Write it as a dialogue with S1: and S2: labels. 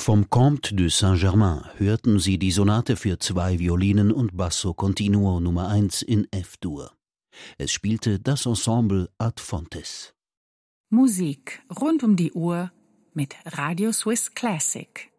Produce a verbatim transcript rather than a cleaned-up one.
S1: Vom Comte de Saint-Germain hörten Sie die Sonate für zwei Violinen und Basso Continuo Nummer eins in F-Dur. Es spielte das Ensemble Ad Fontes.
S2: Musik rund um die Uhr mit Radio Swiss Classic.